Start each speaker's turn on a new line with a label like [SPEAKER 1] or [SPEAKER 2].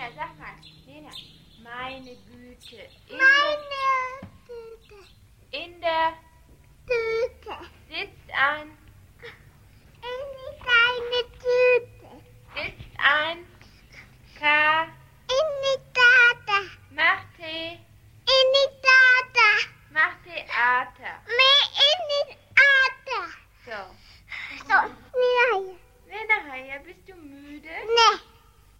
[SPEAKER 1] sag mal, Lena, meine Güte.
[SPEAKER 2] Meine Güte.
[SPEAKER 1] In der
[SPEAKER 2] Güte.
[SPEAKER 1] sitzt ein